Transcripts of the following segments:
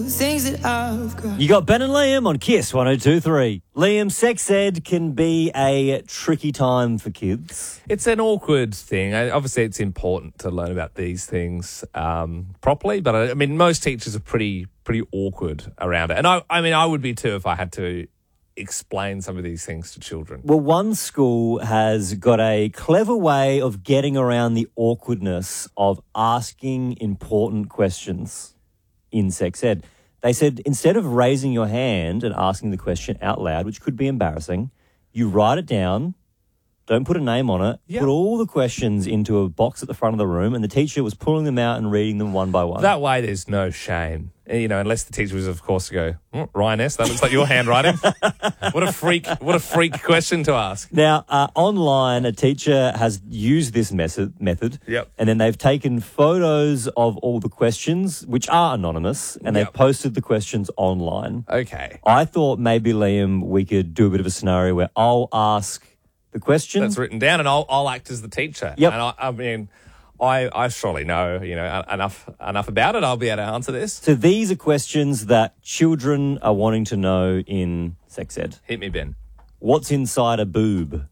the things that I've got. You got Ben and Liam on Kiss 102.3. Liam, sex ed can be a tricky time for kids. It's an awkward thing. Obviously, it's important to learn about these things properly, but I mean, most teachers are pretty awkward around it. And I would be too if I had to explain some of these things to children. Well, one school has got a clever way of getting around the awkwardness of asking important questions in sex ed. They said instead of raising your hand and asking the question out loud, which could be embarrassing, you write it down, don't put a name on it, put all the questions into a box at the front of the room, and the teacher was pulling them out and reading them one by one. That way there's no shame. You know, unless the teacher was, of course, to go, Ryan S., that looks like your handwriting. What a freak question to ask. Now, online, a teacher has used this method. Yep. And then they've taken photos of all the questions, which are anonymous, and they've posted the questions online. Okay. I thought maybe, Liam, we could do a bit of a scenario where I'll ask the question. That's written down, and I'll act as the teacher. Yep. And I mean, I surely know, enough about it. I'll be able to answer this. So these are questions that children are wanting to know in sex ed. Hit me, Ben. What's inside a boob?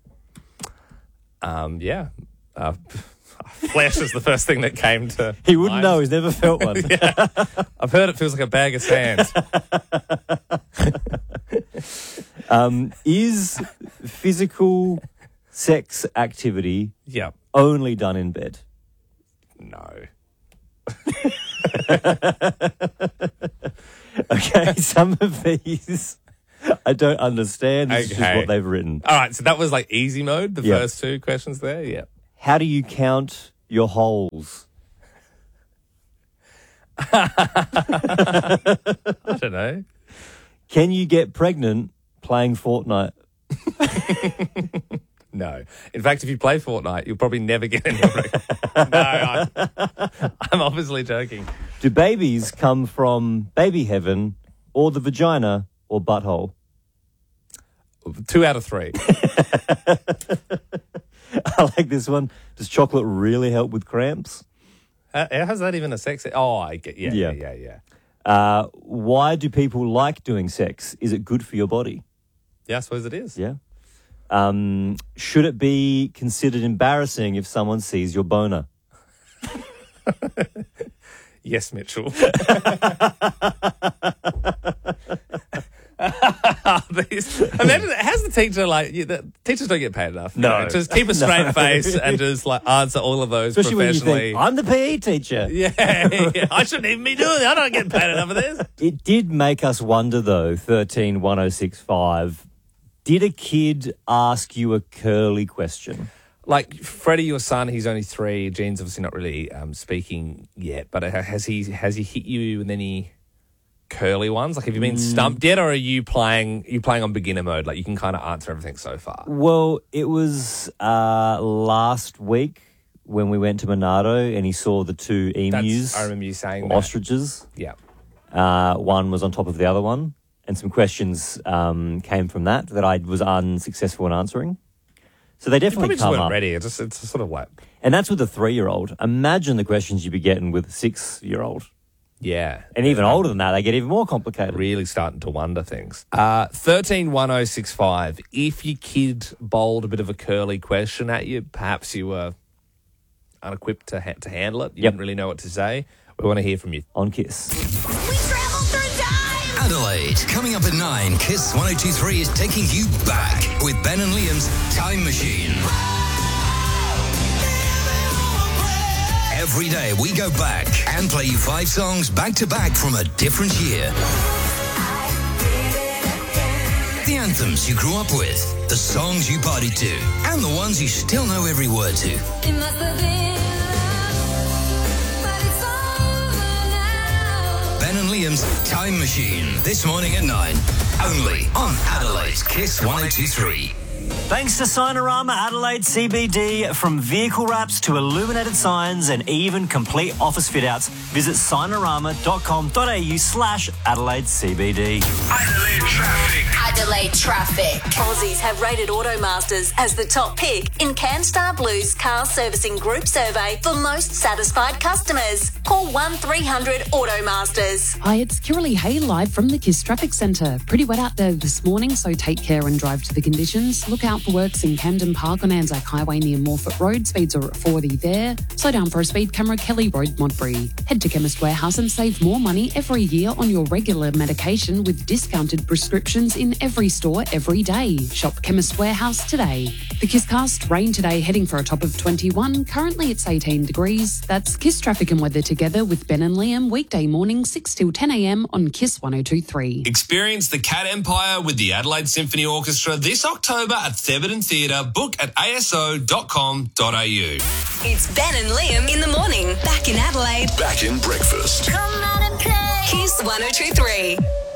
Flesh is the first thing that came to He wouldn't mind. know. He's never felt one. I've heard it feels like a bag of sand. Is physical sex activity Yeah. only done in bed? No. Okay, some of these I don't understand. This is just what they've written. All right, so that was like easy mode, the Yep. first two questions there. Yeah. How do you count your holes? I don't know. Can you get pregnant playing Fortnite? No. In fact, if you play Fortnite, you'll probably never get any pregnant. No, I'm obviously joking. Do babies come from baby heaven or the vagina or butthole? 2 out of 3. I like this one. Does chocolate really help with cramps? How's that even a sex? Oh, I get. Yeah. Why do people like doing sex? Is it good for your body? Yeah, I suppose it is. Yeah. Should it be considered embarrassing if someone sees your boner? Yes, Mitchell. Imagine, how's the teacher like? The teachers don't get paid enough. No. You know, just keep a straight face and just like answer all of those Especially when you professionally. think, I'm the PE teacher. Yeah, I shouldn't even be doing it. I don't get paid enough of this. It did make us wonder, though, 131065, did a kid ask you a curly question? Like Freddie, your son, he's only 3. Gene's obviously not really speaking yet, but has he hit you with any curly ones? Like, have you been stumped yet, or are you playing on beginner mode? Like, you can kind of answer everything so far. Well, it was last week when we went to Monado and he saw the 2 emus. I remember you saying or that. ostriches. Yeah. One was on top of the other one, and some questions came from that I was unsuccessful in answering. So they You definitely probably just come weren't up. ready. It's sort of like, And that's with a 3-year-old. Imagine the questions you'd be getting with a 6-year-old. yeah. And even older than that, they get even more complicated. Really starting to wonder things. 131065. If your kid bowled a bit of a curly question at you, perhaps you were unequipped to handle it. You didn't really know what to say. We want to hear from you. On Kiss. We travel through time. Adelaide, coming up at 9, Kiss 102.3 is taking you back with Ben and Liam's Time Machine. Every day we go back and play you 5 songs back to back from a different year. The anthems you grew up with, the songs you partied to, and the ones you still know every word to. It must have been love, but it's over now. Ben and Liam's Time Machine, this morning at 9, only on Adelaide's Kiss 102.3. Thanks to Signarama Adelaide CBD. From vehicle wraps to illuminated signs and even complete office fit-outs, visit signarama.com.au/Adelaide CBD. Adelaide traffic. Adelaide traffic. Aussies have rated Automasters as the top pick in CanStar Blue's car servicing group survey for most satisfied customers. Call 1300 Automasters. Hi, it's Kiralee Hay live from the KISS Traffic Centre. Pretty wet out there this morning, so take care and drive to the conditions. Look out for works in Camden Park on Anzac Highway near Morfett Road. Speeds are at 40 there. Slow down for a speed camera, Kelly Road, Modbury. Head to Chemist Warehouse and save more money every year on your regular medication with discounted prescriptions in every store every day. Shop Chemist Warehouse today. The KISScast, rain today, heading for a top of 21. Currently it's 18 degrees. That's KISS Traffic and Weather together with Ben and Liam, weekday morning 6 till 10 a.m. on KISS 102.3. Experience the Cat Empire with the Adelaide Symphony Orchestra this October at Thebarton Theatre. Book at aso.com.au. It's Ben and Liam in the morning. Back in Adelaide. Back in breakfast. Come on and play. KISS 102.3.